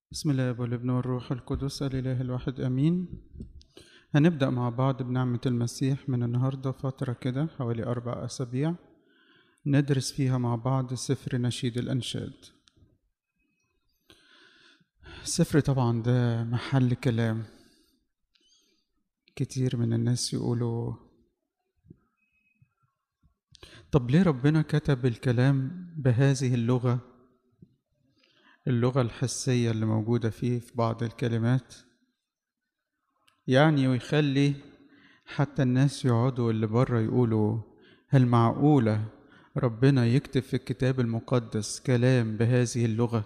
بسم الله والابن والروح القدس الإله الواحد آمين. هنبدأ مع بعض بنعمة المسيح من النهاردة فترة كده حوالي 4 أسابيع ندرس فيها مع بعض سفر نشيد الأنشاد. السفر طبعا ده محل كلام كتير من الناس يقولوا طب ليه ربنا كتب الكلام بهذه اللغة الحسية اللي موجودة فيه في بعض الكلمات، يعني ويخلي حتى الناس يقعدوا اللي بره يقولوا هل معقولة ربنا يكتب في الكتاب المقدس كلام بهذه اللغة؟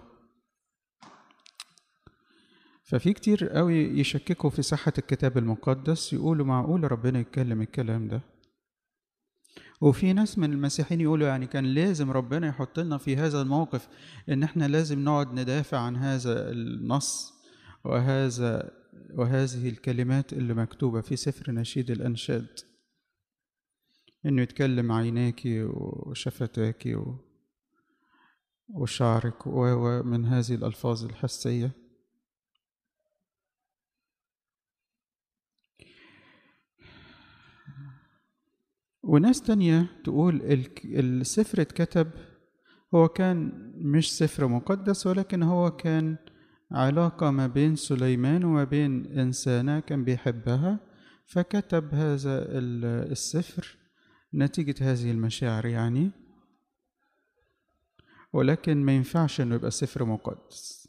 ففي كتير قوي يشككوا في صحة الكتاب المقدس، يقولوا معقولة ربنا يتكلم الكلام ده. وفي ناس من المسيحيين يقولوا يعني كان لازم ربنا يحط لنا في هذا الموقف ان احنا لازم نقعد ندافع عن هذا النص وهذه الكلمات اللي مكتوبة في سفر نشيد الأنشاد، إنه يتكلم عيناك وشفتاك وشعرك ومن هذه الألفاظ الحسية. وناس تانية تقول السفر اتكتب هو كان مش سفر مقدس، ولكن هو كان علاقة ما بين سليمان وما بين إنسانة كان بيحبها، فكتب هذا السفر نتيجة هذه المشاعر يعني، ولكن ما ينفعش انه يبقى سفر مقدس.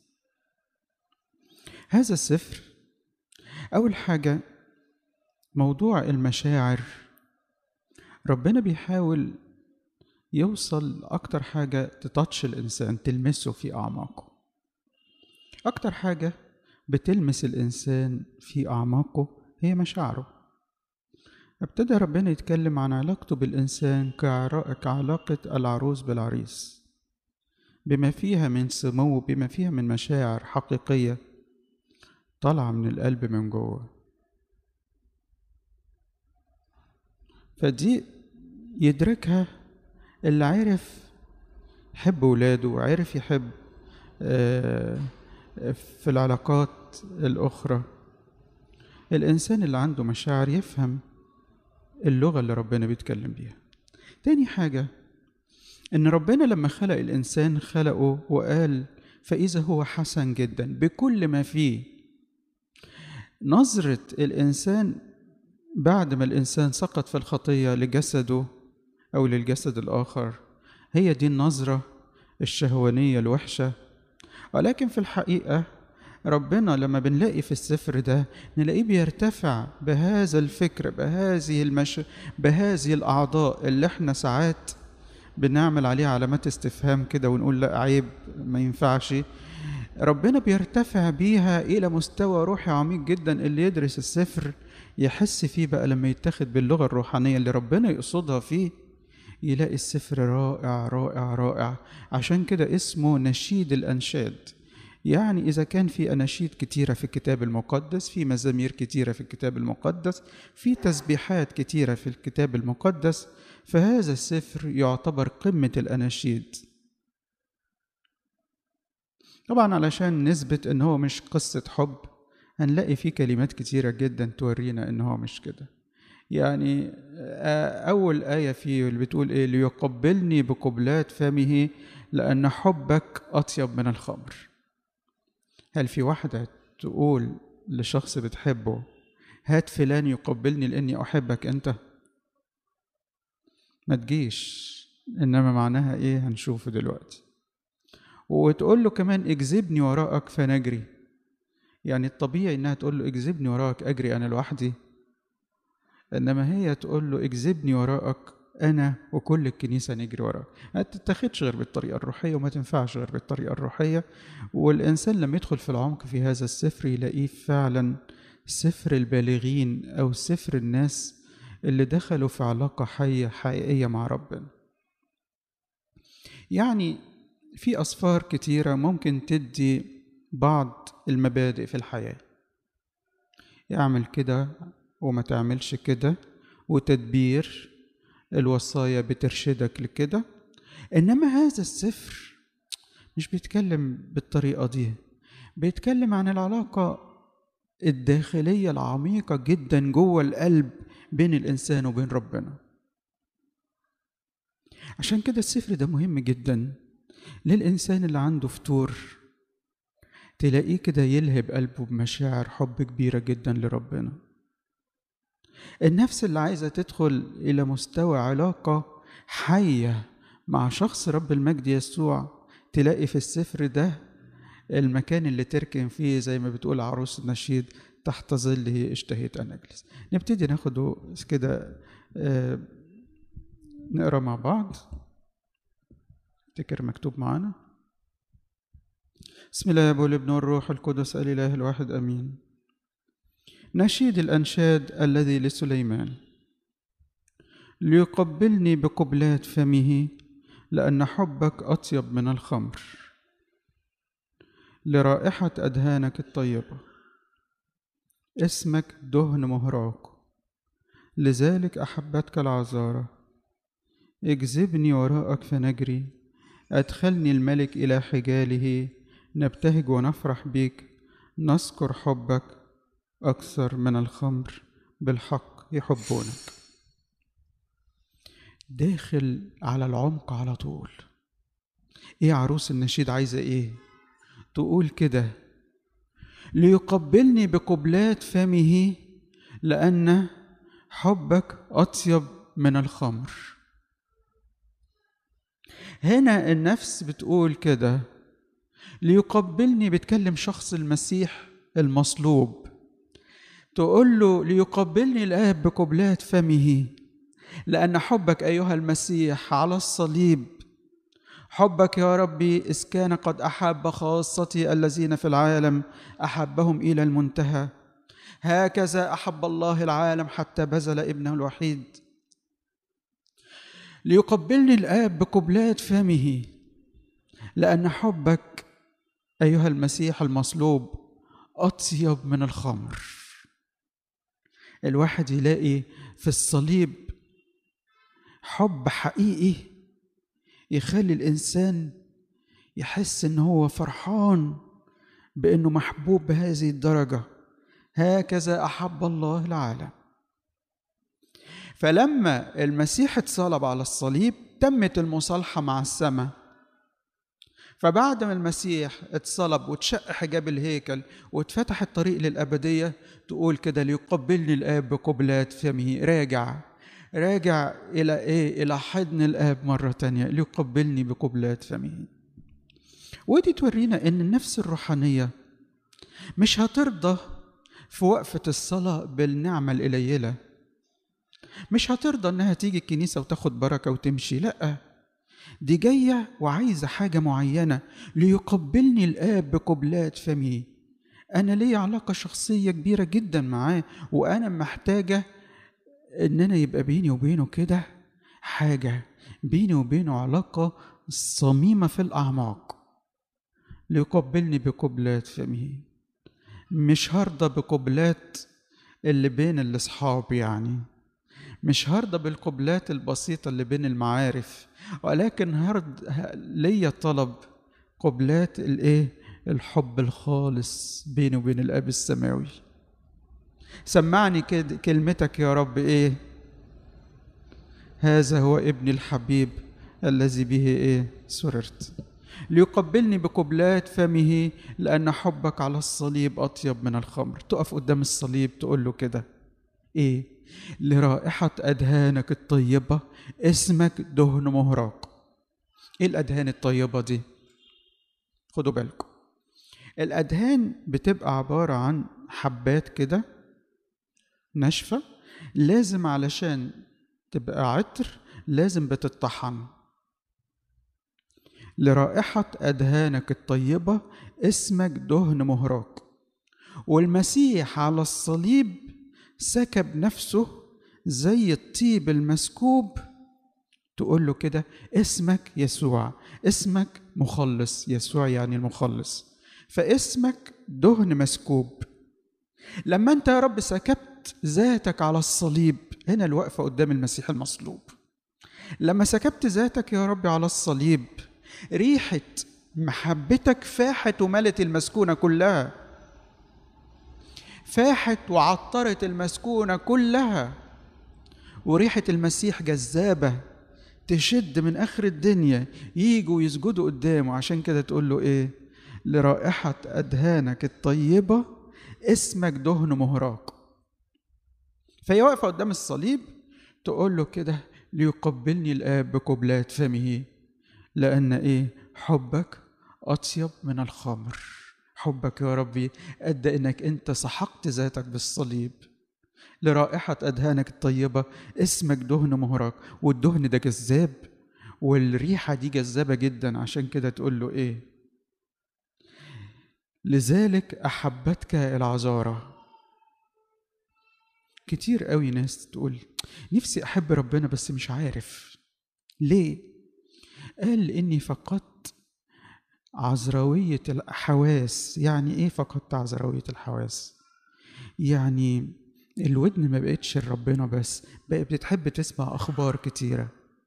هذا السفر اول حاجة موضوع المشاعر، ربنا بيحاول يوصل اكتر حاجة تتاتش الانسان، تلمسه في اعماقه. اكتر حاجة بتلمس الانسان في اعماقه هي مشاعره. ابتدى ربنا يتكلم عن علاقته بالانسان كعلاقة العروس بالعريس، بما فيها من سمو، بما فيها من مشاعر حقيقية طالعة من القلب من جوه. فدي يدركها اللي عرف يحب ولاده وعرف يحب في العلاقات الأخرى. الإنسان اللي عنده مشاعر يفهم اللغة اللي ربنا بيتكلم بيها. تاني حاجة إن ربنا لما خلق الإنسان خلقه وقال فإذا هو حسن جدا بكل ما فيه. نظرة الإنسان بعد ما الإنسان سقط في الخطية لجسده أو للجسد الآخر هي دي النظرة الشهوانية الوحشة. ولكن في الحقيقة ربنا لما بنلاقي في السفر ده نلاقيه بيرتفع بهذا الفكر، بهذه الأعضاء اللي احنا ساعات بنعمل عليها علامات استفهام كده ونقول لا عيب ما ينفعش. ربنا بيرتفع بيها إلى مستوى روحي عميق جدا، اللي يدرس السفر يحس فيه بقى لما يتاخد باللغة الروحانية اللي ربنا يقصدها فيه، يلاقي السفر رائع رائع رائع. عشان كده اسمه نشيد الأنشاد. يعني إذا كان في أناشيد كتيرة في الكتاب المقدس، في مزامير كتيرة في الكتاب المقدس، في تسبيحات كتيرة في الكتاب المقدس، فهذا السفر يعتبر قمة الأناشيد. طبعا علشان نثبت ان هو مش قصة حب هنلاقي فيه كلمات كتيرة جدا تورينا ان هو مش كده. يعني اول آية فيه اللي بتقول ايه، ليقبلني بقبلات فمه لان حبك اطيب من الخمر. هل في واحدة تقول لشخص بتحبه هات فلان يقبلني لاني احبك انت؟ ما تجيش. انما معناها ايه هنشوفه دلوقتي. وتقول له كمان اجذبني وراءك فنجري. يعني الطبيعي انها تقول له اجذبني وراءك اجري انا لوحدي، انما هي تقول له اجذبني وراءك انا وكل الكنيسه نجري وراك. ما تتاخدش غير بالطريقه الروحيه وما تنفعش غير بالطريقه الروحيه. والانسان لما يدخل في العمق في هذا السفر يلاقيه فعلا سفر البالغين او سفر الناس اللي دخلوا في علاقه حيه حقيقيه مع ربنا. يعني في أسفار كتيرة ممكن تدي بعض المبادئ في الحياة، يعمل كده وما تعملش كده، وتدبير الوصايا بترشدك لكده. إنما هذا السفر مش بيتكلم بالطريقة دي، بيتكلم عن العلاقة الداخلية العميقة جدا جوه القلب بين الإنسان وبين ربنا. عشان كده السفر ده مهم جدا للإنسان اللي عنده فتور، تلاقيه كده يلهب قلبه بمشاعر حب كبيرة جدا لربنا. النفس اللي عايزة تدخل إلى مستوى علاقة حية مع شخص رب المجد يسوع، تلاقي في السفر ده المكان اللي تركن فيه، زي ما بتقول عروس النشيد: تحت ظله اشتهيت أن أجلس. نبتدي ناخده كده نقرأ مع بعض. افتكر مكتوب معانا: بسم الله والابن والروح القدس الإله الواحد آمين. نشيد الأنشاد الذي لسليمان. ليقبلني بقبلات فمه لأن حبك أطيب من الخمر، لرائحة أدهانك الطيبة اسمك دهن مهراق، لذلك أحبتك العذارى. اجذبني وراءك فنجري، أدخلني الملك إلى حجاله، نبتهج ونفرح بك، نذكر حبك أكثر من الخمر، بالحق يحبونك. داخل على العمق على طول. إيه عروس النشيد عايزة إيه؟ تقول كده: ليقبلني بقبلات فمه لأن حبك أطيب من الخمر. هنا النفس بتقول كده، ليقبلني، بتكلم شخص المسيح المصلوب، تقول له: ليقبلني الآب بقبلات فمه لأن حبك أيها المسيح على الصليب، حبك يا ربي إذ كان قد أحب خاصتي الذين في العالم أحبهم إلى المنتهى، هكذا أحب الله العالم حتى بذل ابنه الوحيد. ليقبلني الآب بقبلات فمه لأن حبك أيها المسيح المصلوب أطيب من الخمر. الواحد يلاقي في الصليب حب حقيقي يخلي الإنسان يحس إن هو فرحان بأنه محبوب بهذه الدرجة. هكذا أحب الله العالم. فلما المسيح اتصلب على الصليب تمت المصالحة مع السماء. فبعد ما المسيح اتصلب واتشق حجاب الهيكل واتفتح الطريق للأبدية، تقول كده: ليقبلني الآب بقبلات فمه. راجع إلى إيه؟ إلى حضن الآب مرة تانية، ليقبلني بقبلات فمه. ودي تورينا إن النفس الروحانية مش هترضى في وقفة الصلاة بالنعمة القليلة، مش هترضى إنها تيجي الكنيسة وتاخد بركة وتمشي، لأ، دي جاية وعايزة حاجة معينة. ليقبلني الآب بقبلات فمه. أنا لي علاقة شخصية كبيرة جدا معاه، وأنا محتاجة إن أنا يبقى بيني وبينه كده حاجة، بيني وبينه علاقة صميمة في الأعماق. ليقبلني بقبلات فمه. مش هرضى بقبلات اللي بين الأصحاب، يعني مش هرضى بالقبلات البسيطة اللي بين المعارف، ولكن ليا طلب قبلات الحب الخالص بيني وبين الآب السماوي. سمعني كده كلمتك يا رب هذا هو ابني الحبيب الذي به سررت. ليقبلني بقبلات فمه لأن حبك على الصليب أطيب من الخمر. تقف قدام الصليب تقول له كده: لرائحة أدهانك الطيبة اسمك دهن مهراق. الأدهان الطيبة دي؟ خدوا بالكم، الأدهان بتبقى عبارة عن حبات كده ناشفة، لازم علشان تبقى عطر لازم بتطحن. لرائحة أدهانك الطيبة اسمك دهن مهراق. والمسيح على الصليب سكب نفسه زي الطيب المسكوب. تقول له كده: اسمك يسوع، اسمك مخلص. يسوع يعني المخلص، فاسمك دهن مسكوب. لما انت يا رب سكبت ذاتك على الصليب، هنا الوقفة قدام المسيح المصلوب، لما سكبت ذاتك يا رب على الصليب، ريحة محبتك فاحت وملت المسكونة كلها، فاحت وعطرت المسكونة كلها، وريحة المسيح جذابة تشد من آخر الدنيا ييجوا يسجدوا قدامه. عشان كده تقول له إيه؟ لرائحة أدهانك الطيبة اسمك دهن مهراق. فهي واقفة قدام الصليب تقول له كده: ليقبلني الآب بقبلات فمه، لأن إيه؟ حبك أطيب من الخمر. حبك يا ربي قد إنك أنت سحقت ذاتك بالصليب. لرائحة أدهانك الطيبة اسمك دهن مهراق. والدهن ده جذاب، والريحة دي جذابة جدا. عشان كده تقول له إيه؟ لذلك أحبتك العذارى. كتير قوي ناس تقول نفسي أحب ربنا بس مش عارف ليه. قال إني فقدت عذراوية الحواس. يعني إيه فقدت عذراوية الحواس؟ يعني الودن ما بقتش لربنا بس، بقت بتحب تسمع أخبار كتيرة.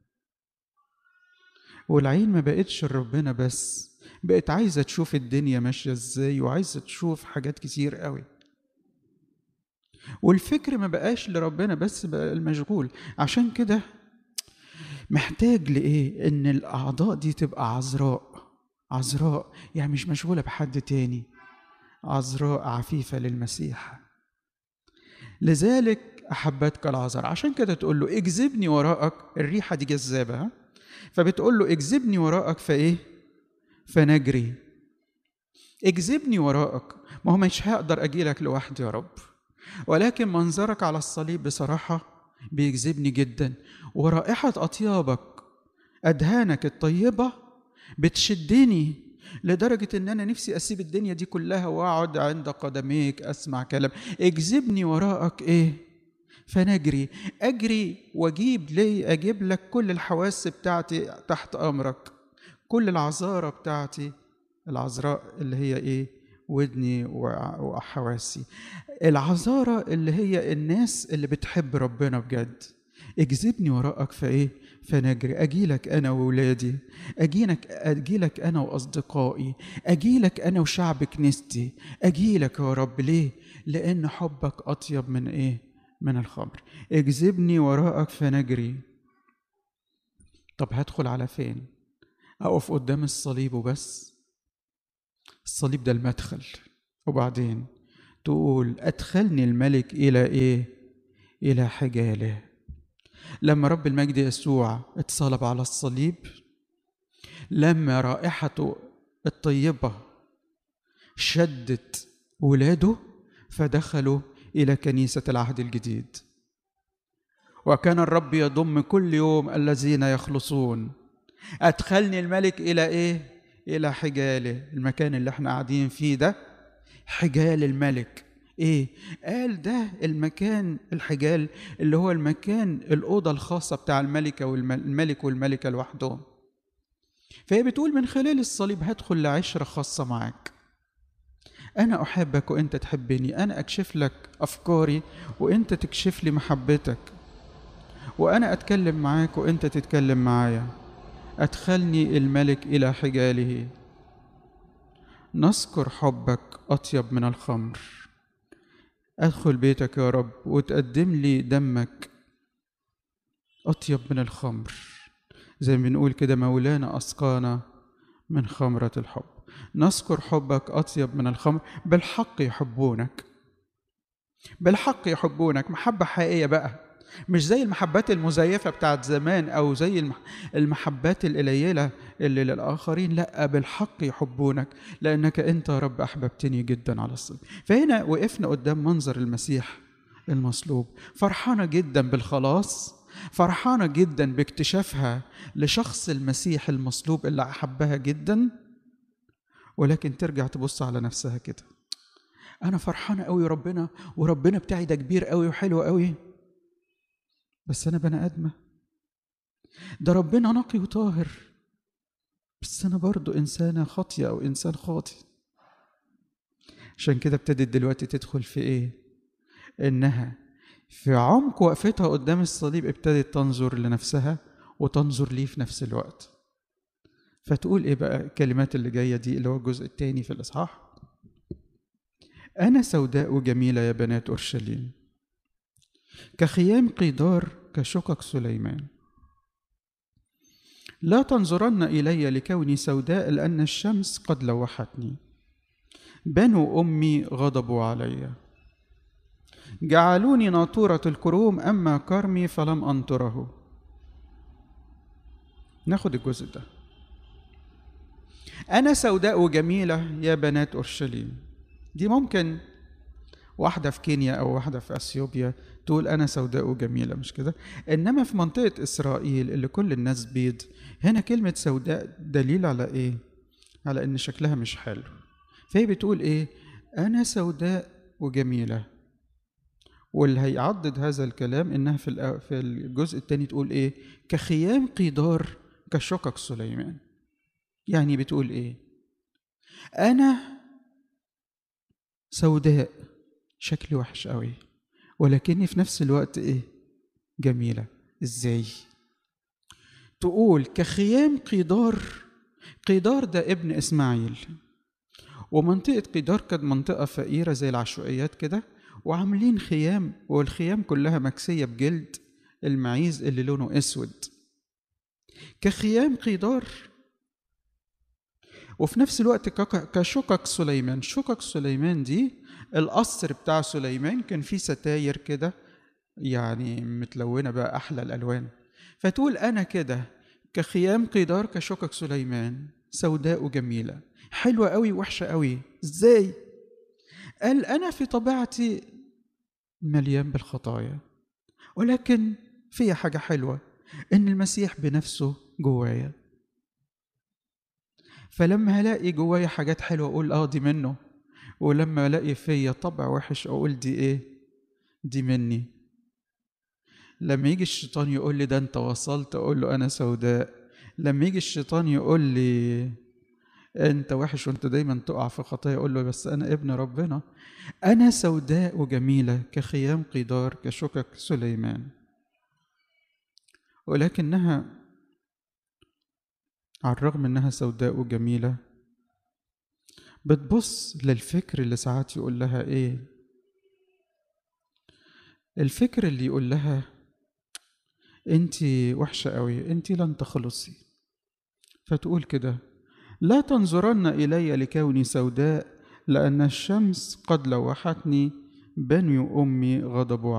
والعين ما بقتش لربنا بس، بقت عايزة تشوف الدنيا ماشية ازاي، وعايزة تشوف حاجات كتير قوي. والفكر ما بقاش لربنا بس، بقى المشغول. عشان كده محتاج لإيه؟ إن الأعضاء دي تبقى عذراء. عذراء يعني مش مشغولة بحد تاني، عذراء عفيفة للمسيح. لذلك أحبتك العذراء. عشان كده تقول له اجذبني وراءك. الريحة دي جذابة، فبتقول له اجذبني وراءك فإيه؟ فنجري. اجذبني وراءك. ما هو مش هقدر أجيلك لوحدي يا رب، ولكن منظرك على الصليب بصراحة بيجذبني جدا. ورائحة أطيابك أدهانك الطيبة بتشدني لدرجة إن أنا نفسي أسيب الدنيا دي كلها وأقعد عند قدميك أسمع كلام. اجذبني وراءك إيه؟ فنجري. أجري وأجيب لي، أجيب لك كل الحواس بتاعتي تحت أمرك، كل العذارة بتاعتي، العذراء اللي هي إيه؟ ودني وحواسي. العذارة اللي هي الناس اللي بتحب ربنا بجد. اجذبني وراءك فايه؟ فنجري. اجيلك انا وولادي، اجيلك انا واصدقائي، اجيلك انا وشعب كنيستي، اجيلك يا رب. ليه؟ لان حبك اطيب من ايه؟ من الخمر. اجذبني وراءك فنجري. طب هدخل على فين؟ اقف قدام الصليب وبس؟ الصليب ده المدخل. وبعدين تقول أدخلني الملك إلى إيه؟ إلى حجاله. لما رب المجد يسوع اتصلب على الصليب، لما رائحته الطيبة شدت ولاده، فدخلوا إلى كنيسة العهد الجديد. وكان الرب يضم كل يوم الذين يخلصون. أدخلني الملك إلى إيه؟ إلى حجاله. المكان اللي احنا قاعدين فيه ده حجال الملك. ايه؟ قال ده المكان، الحجال اللي هو المكان، الأوضة الخاصة بتاع الملكة والملك والملكة لوحدهم. فهي بتقول من خلال الصليب هدخل لعشرة خاصة معاك. أنا أحبك وأنت تحبني، أنا أكشف لك أفكاري وأنت تكشف لي محبتك، وأنا أتكلم معاك وأنت تتكلم معايا. أدخلني الملك إلى حجاله. نذكر حبك أطيب من الخمر. أدخل بيتك يا رب وتقدم لي دمك أطيب من الخمر. زي ما بنقول كده: مولانا أسقانا من خمرة الحب. نذكر حبك أطيب من الخمر. بالحق يحبونك، بالحق يحبونك. محبة حقيقية بقى، مش زي المحبات المزيفة بتاعت زمان، أو زي المحبات القليلة اللي للآخرين. لا، بالحق يحبونك لأنك أنت يا رب أحببتني جدا على الصليب. فهنا وقفنا قدام منظر المسيح المصلوب، فرحانة جدا بالخلاص، فرحانة جدا باكتشافها لشخص المسيح المصلوب اللي أحبها جدا. ولكن ترجع تبص على نفسها كده: أنا فرحانة قوي ربنا، وربنا بتاعي ده كبير قوي وحلو قوي، بس أنا بني آدمة. ده ربنا نقي وطاهر، بس أنا برضو إنسانة خاطية أو إنسان خاطي. عشان كده ابتدت دلوقتي تدخل في إيه؟ إنها في عمق وقفتها قدام الصليب ابتدت تنظر لنفسها وتنظر ليه في نفس الوقت. فتقول ايه بقى الكلمات اللي جاية دي اللي هو الجزء الثاني في الإصحاح؟ أنا سوداء جميلة يا بنات أورشليم، كخيام قيدار، كشقق سليمان. لا تنظرن إلي لكوني سوداء، لأن الشمس قد لوحتني. بنو أمي غضبوا علي، جعلوني ناطورة الكروم، أما كرمي فلم أنطره. ناخد الجزء ده. أنا سوداء جميلة يا بنات أورشليم. دي ممكن واحدة في كينيا أو واحدة في أثيوبيا تقول أنا سوداء جميلة، مش كده؟ إنما في منطقة إسرائيل اللي كل الناس بيض، هنا كلمة سوداء دليل على إيه؟ على إن شكلها مش حلو. فهي بتقول إيه؟ أنا سوداء وجميلة. واللي هيعضد هذا الكلام إنها في الجزء الثاني تقول إيه؟ كخيام قيدار، كشقق سليمان. يعني بتقول إيه؟ أنا سوداء، شكلي وحش قوي، ولكني في نفس الوقت إيه؟ جميلة. إزاي؟ تقول كخيام قيدار. قيدار ده ابن إسماعيل، ومنطقة قيدار كانت منطقة فقيرة زي العشوائيات كده، وعاملين خيام، والخيام كلها مكسية بجلد المعيز اللي لونه أسود، كخيام قيدار. وفي نفس الوقت كشقق سليمان. شقق سليمان دي القصر بتاع سليمان كان فيه ستاير كده يعني متلونة بقى أحلى الألوان. فتقول أنا كده كخيام قيدار، كشقق سليمان، سوداء جميلة. حلوة قوي وحشة قوي. إزاي؟ قال أنا في طبيعتي مليان بالخطايا، ولكن فيها حاجة حلوة، إن المسيح بنفسه جوايا. فلما هلاقي جوايا حاجات حلوة أقول دي منه، ولما ألاقي فيا طبع وحش أقول دي إيه؟ دي مني. لما يجي الشيطان يقول لي ده أنت وصلت، أقول له أنا سوداء. لما يجي الشيطان يقول لي أنت وحش وأنت دايما تقع في خطايا، أقول له بس أنا ابن ربنا. أنا سوداء وجميلة كخيام قيدار، كشقق سليمان. ولكنها على الرغم أنها سوداء وجميلة بتبص للفكر اللي ساعات يقول لها إيه؟ الفكر اللي يقول لها أنتي وحشة قوي، أنتي لن تخلصي. فتقول كده لا تنظرن إلي لكوني سوداء، لأن الشمس قد لوحتني، بني أمي غضبوا